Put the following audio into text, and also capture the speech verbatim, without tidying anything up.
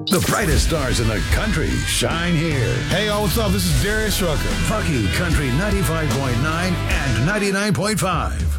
The brightest stars in the country shine here. Hey, y'all, what's up? This is Darius Rucker. Fuck You Country ninety-five point nine and ninety-nine point five.